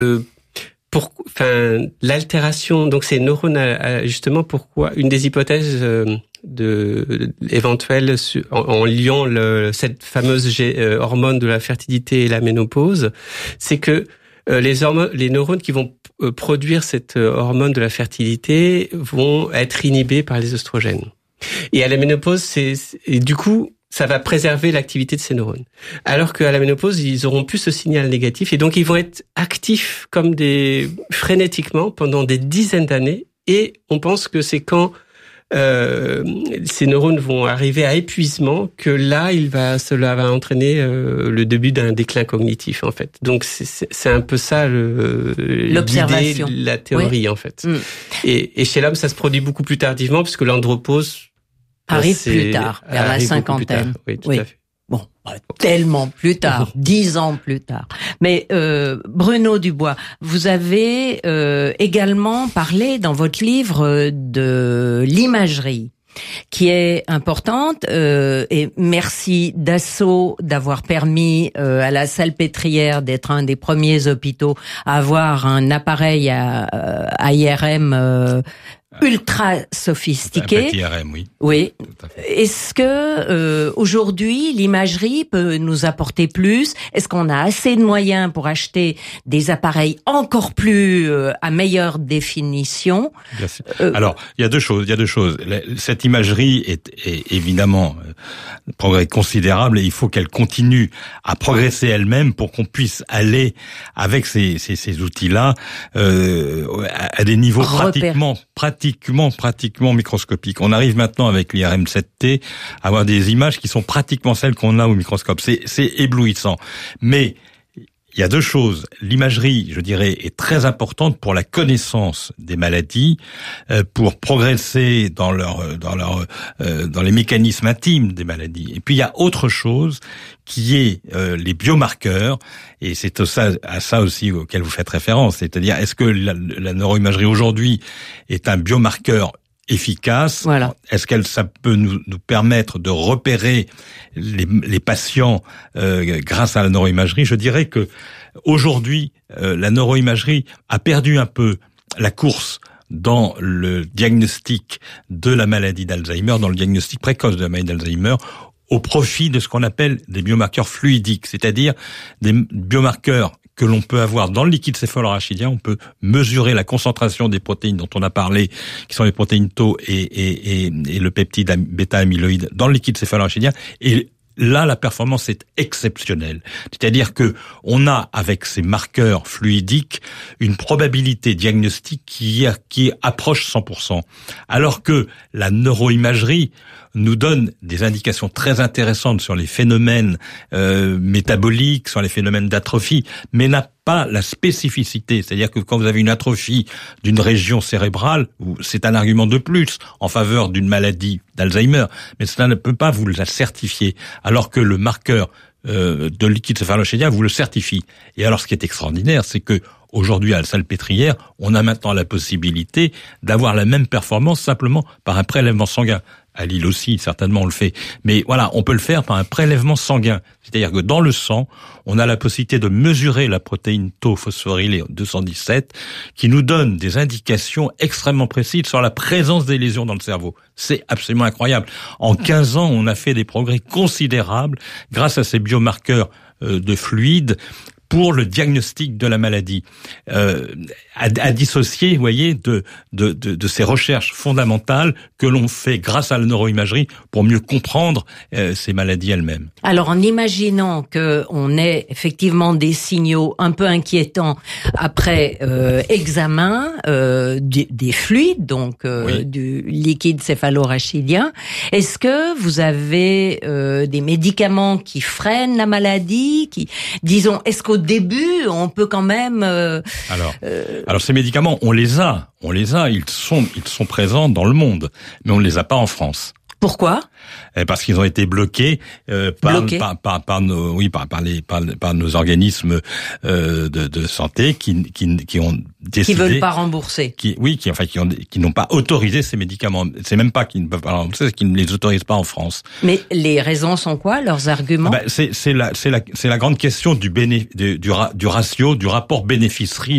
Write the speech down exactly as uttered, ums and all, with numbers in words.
euh, pour, enfin, l'altération, donc ces neurones, justement, pourquoi une des hypothèses euh, de éventuelle en, en liant le, cette fameuse gé, euh, hormone de la fertilité et la ménopause, c'est que euh, les hormones, les neurones qui vont euh, produire cette hormone de la fertilité vont être inhibés par les oestrogènes. Et à la ménopause, c'est, et du coup, ça va préserver l'activité de ces neurones. Alors qu'à la ménopause, ils auront plus ce signal négatif et donc ils vont être actifs comme des frénétiquement pendant des dizaines d'années. Et on pense que c'est quand euh, ces neurones vont arriver à épuisement que là, il va, cela va entraîner euh, le début d'un déclin cognitif en fait. Donc c'est, c'est, c'est un peu ça le, l'observation, l'idée, la théorie oui. en fait. Mm. Et, et chez l'homme, ça se produit beaucoup plus tardivement puisque l'andropause arrive plus tard, vers la cinquantaine. Oui, tout oui. à fait. Bon, tellement plus tard, dix ans plus tard. Mais euh, Bruno Dubois, vous avez euh, également parlé dans votre livre de l'imagerie, qui est importante. Euh, et merci Dassault d'avoir permis euh, à la Salpêtrière d'être un des premiers hôpitaux à avoir un appareil à, à I R M euh, ultra sophistiqué. Un petit I R M, oui. Oui. Est-ce que euh, aujourd'hui l'éimagerie peut nous apporter plus? Est-ce qu'on a assez de moyens pour acheter des appareils encore plus euh, à meilleure définition? Bien sûr. Euh, Alors, il y a deux choses. Il y a deux choses. Cette imagerie est, est évidemment un progrès considérable et il faut qu'elle continue à progresser elle-même pour qu'on puisse aller avec ces, ces, ces outils-là euh, à, à des niveaux Repère. pratiquement pratiquement pratiquement, pratiquement microscopique. On arrive maintenant avec l'I R M sept T à avoir des images qui sont pratiquement celles qu'on a au microscope. C'est, c'est éblouissant. Mais il y a deux choses. L'imagerie, je dirais, est très importante pour la connaissance des maladies, euh, pour progresser dans leur, dans leur, euh, dans les mécanismes intimes des maladies. Et puis il y a autre chose qui est euh, les biomarqueurs, et c'est ça, à ça aussi auquel vous faites référence. C'est-à-dire, est-ce que la, la neuroimagerie aujourd'hui est un biomarqueur efficace? Voilà. Est-ce qu'elle ça peut nous, nous permettre de repérer les, les patients euh, grâce à la neuroimagerie? Je dirais que aujourd'hui, euh, la neuroimagerie a perdu un peu la course dans le diagnostic de la maladie d'Alzheimer, dans le diagnostic précoce de la maladie d'Alzheimer, au profit de ce qu'on appelle des biomarqueurs fluidiques, c'est-à-dire des biomarqueurs que l'on peut avoir dans le liquide céphalorachidien. On peut mesurer la concentration des protéines dont on a parlé, qui sont les protéines tau et, et, et, et le peptide bêta-amyloïde dans le liquide céphalorachidien. Et là, la performance est exceptionnelle. C'est-à-dire que on a, avec ces marqueurs fluidiques, une probabilité diagnostique qui, qui approche cent pour cent. Alors que la neuroimagerie nous donne des indications très intéressantes sur les phénomènes euh, métaboliques, sur les phénomènes d'atrophie, mais n'a pas la spécificité. C'est-à-dire que quand vous avez une atrophie d'une région cérébrale, c'est un argument de plus en faveur d'une maladie d'Alzheimer, mais cela ne peut pas vous la certifier, alors que le marqueur euh, de liquide céphalorachidien vous le certifie. Et alors, ce qui est extraordinaire, c'est que aujourd'hui, à la Salpêtrière, on a maintenant la possibilité d'avoir la même performance simplement par un prélèvement sanguin. À Lille aussi, certainement, on le fait. Mais voilà, on peut le faire par un prélèvement sanguin. C'est-à-dire que dans le sang, on a la possibilité de mesurer la protéine tau phosphorylée deux cent dix-sept, qui nous donne des indications extrêmement précises sur la présence des lésions dans le cerveau. C'est absolument incroyable. En quinze ans, on a fait des progrès considérables grâce à ces biomarqueurs euh, de fluide pour le diagnostic de la maladie, euh, à, à dissocier, vous voyez, de, de, de, de ces recherches fondamentales que l'on fait grâce à la neuroimagerie pour mieux comprendre euh, ces maladies elles-mêmes. Alors, en imaginant que on ait effectivement des signaux un peu inquiétants après euh, examen euh, des, des fluides, donc euh, oui. du liquide céphalorachidien, est-ce que vous avez euh, des médicaments qui freinent la maladie, qui, disons, est-ce qu'au début, on peut quand même. Euh, alors, euh, alors ces médicaments, on les a, on les a, ils sont, ils sont présents dans le monde, mais on ne les a pas en France. Pourquoi ? Parce qu'ils ont été bloqués, euh, par, bloqués. par, par, par nos, oui, par, par les, par, par nos organismes euh, de, de santé qui, qui, qui ont décidé. Qui veulent pas rembourser. Qui, oui, qui, enfin, qui ont, qui n'ont pas autorisé ces médicaments. C'est même pas qu'ils ne peuvent pas rembourser, c'est qu'ils ne les autorisent pas en France. Mais les raisons sont quoi, leurs arguments ? Ah ben, c'est, c'est la, c'est la, c'est la grande question du béné, du, du, du ratio, du rapport bénéfice-risque.